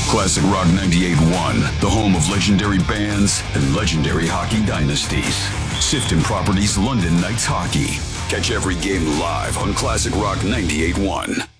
Classic Rock 98.1, the home of legendary bands and legendary hockey dynasties. Sifton Properties London Knights Hockey. Catch every game live on Classic Rock 98.1.